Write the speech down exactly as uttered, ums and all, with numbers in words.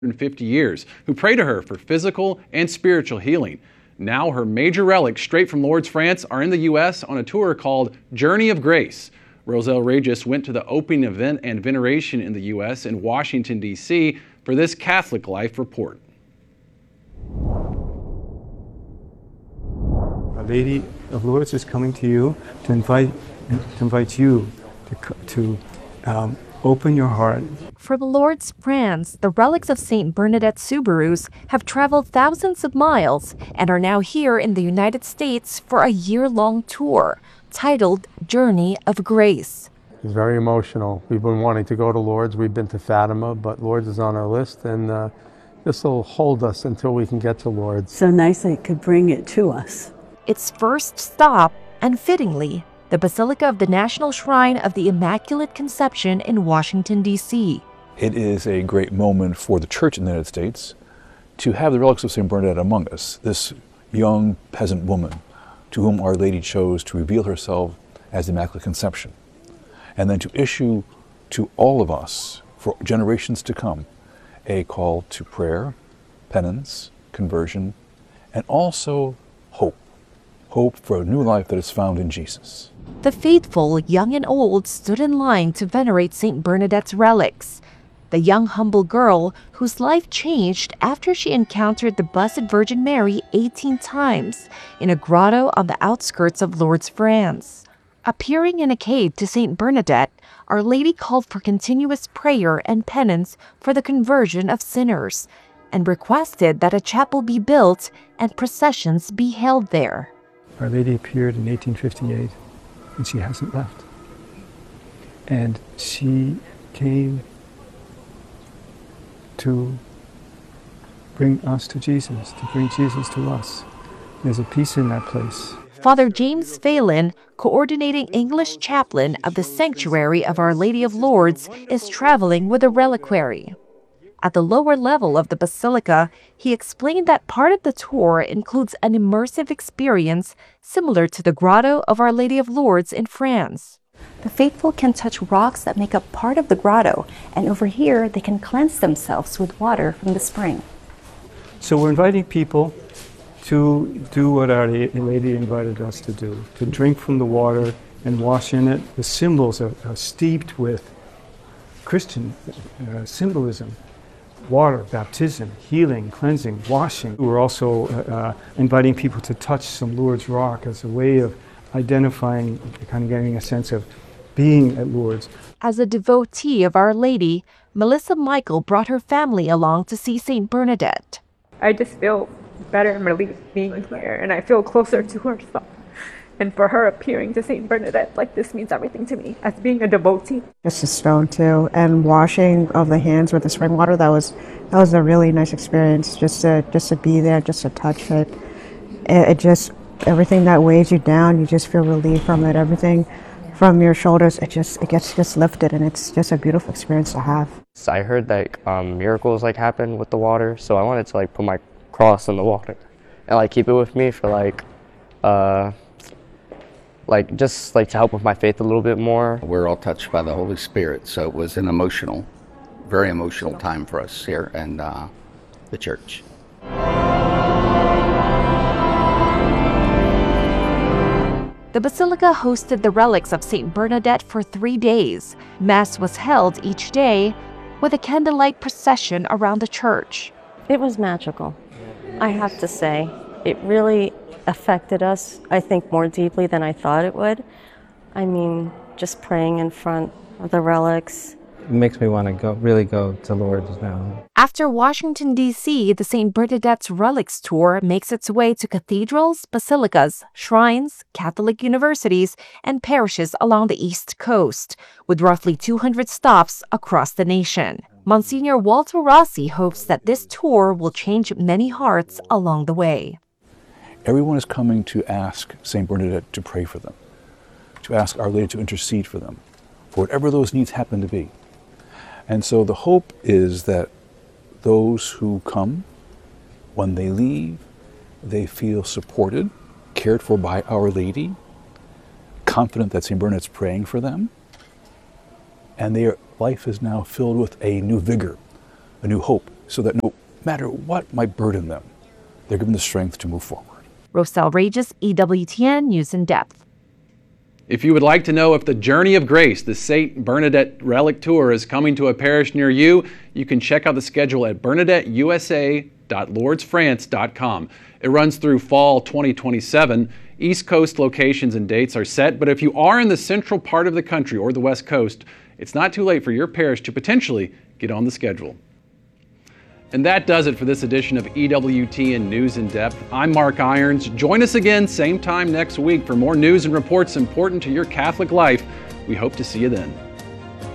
fifty years, who pray to her for physical and spiritual healing. Now her major relics straight from Lourdes, France are in the U S on a tour called Journey of Grace. Roselle Regis went to the opening event and veneration in the U S in Washington, D C for this Catholic Life report. Our Lady of Lourdes is coming to you to invite, to invite you to, to um, open your heart. From Lourdes, France, the relics of Saint Bernadette Soubirous have traveled thousands of miles and are now here in the United States for a year-long tour titled Journey of Grace. It's very emotional. We've been wanting to go to Lourdes. We've been to Fatima, but Lourdes is on our list, and uh, this will hold us until we can get to Lourdes. So nice they could bring it to us. Its first stop, and fittingly, the Basilica of the National Shrine of the Immaculate Conception in Washington, D C It is a great moment for the Church in the United States to have the relics of Saint Bernadette among us, this young peasant woman to whom Our Lady chose to reveal herself as the Immaculate Conception, and then to issue to all of us, for generations to come, a call to prayer, penance, conversion, and also hope. Hope for a new life that is found in Jesus. The faithful, young and old, stood in line to venerate Saint Bernadette's relics. The young, humble girl whose life changed after she encountered the Blessed Virgin Mary eighteen times in a grotto on the outskirts of Lourdes, France. Appearing in a cave to Saint Bernadette, Our Lady called for continuous prayer and penance for the conversion of sinners, and requested that a chapel be built and processions be held there. Our Lady appeared in eighteen fifty-eight, and she hasn't left. And she came to bring us to Jesus, to bring Jesus to us. There's a peace in that place. Father James Phelan, coordinating English chaplain of the Sanctuary of Our Lady of Lourdes, is traveling with a reliquary. At the lower level of the basilica, he explained that part of the tour includes an immersive experience similar to the Grotto of Our Lady of Lourdes in France. The faithful can touch rocks that make up part of the grotto, and over here they can cleanse themselves with water from the spring. So we're inviting people to do what Our Lady invited us to do, to drink from the water and wash in it. The symbols are, are steeped with Christian uh, symbolism. Water, baptism, healing, cleansing, washing. We're also uh, inviting people to touch some Lourdes rock as a way of identifying, kind of getting a sense of being at Lourdes. As a devotee of Our Lady, Melissa Michael brought her family along to see Saint Bernadette. I just feel better and relieved being here, and I feel closer to her. So. And for her appearing to Saint Bernadette like this means everything to me as being a devotee. Just a stone too, and washing of the hands with the spring water. That was that was a really nice experience. Just to just to be there, just to touch it. It, it just everything that weighs you down, you just feel relief from it. Everything from your shoulders, it just it gets just lifted, and it's just a beautiful experience to have. So I heard that um, miracles like happen with the water, so I wanted to like put my cross in the water and like keep it with me for like. Uh, like just like to help with my faith a little bit more. We're all touched by the Holy Spirit, so it was an emotional, very emotional time for us here and uh, the church. The Basilica hosted the relics of Saint Bernadette for three days. Mass was held each day with a candlelight procession around the church. It was magical, I have to say. It really affected us, I think, more deeply than I thought it would. I mean, just praying in front of the relics. It makes me want to go, really go to Lourdes now. After Washington, D C, the Saint Bernadette's Relics Tour makes its way to cathedrals, basilicas, shrines, Catholic universities, and parishes along the East Coast, with roughly two hundred stops across the nation. Monsignor Walter Rossi hopes that this tour will change many hearts along the way. Everyone is coming to ask Saint Bernadette to pray for them, to ask Our Lady to intercede for them, for whatever those needs happen to be. And so the hope is that those who come, when they leave, they feel supported, cared for by Our Lady, confident that Saint Bernadette's praying for them, and their life is now filled with a new vigor, a new hope, so that no matter what might burden them, they're given the strength to move forward. Roselle Regis, E W T N News in Depth. If you would like to know if the Journey of Grace, the Saint Bernadette Relic Tour, is coming to a parish near you, you can check out the schedule at bernadette u s a dot lords france dot com. It runs through fall twenty twenty-seven. East Coast locations and dates are set, but if you are in the central part of the country or the West Coast, it's not too late for your parish to potentially get on the schedule. And that does it for this edition of E W T N News in Depth. I'm Mark Irons. Join us again same time next week for more news and reports important to your Catholic life. We hope to see you then.